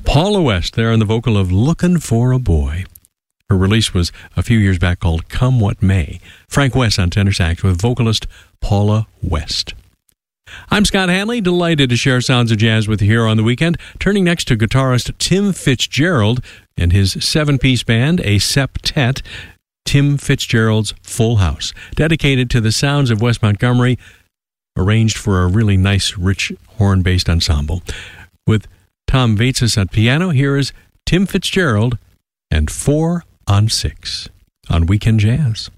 Paula West there on the vocal of Lookin' for a Boy. Her release was a few years back called Come What May. Frank West on tenor sax with vocalist Paula West. I'm Scott Hanley, delighted to share sounds of jazz with you here on the weekend. Turning next to guitarist Tim Fitzgerald and his 7-piece band, a septet, Tim Fitzgerald's Full House, dedicated to the sounds of Wes Montgomery, arranged for a really nice, rich horn-based ensemble. With Tom Waits at piano, here is Tim Fitzgerald and 4 on 6 on Weekend Jazz.